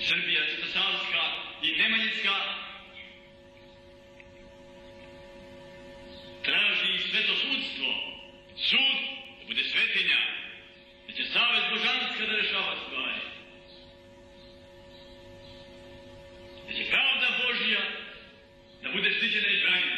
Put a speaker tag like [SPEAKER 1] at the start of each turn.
[SPEAKER 1] Srbija Svetosalska i Nemanjinska traži svetosudstvo, sud da bude svetinja, da će savez božanska da rešava stvari, da će pravda Božja da bude štićena i branjena.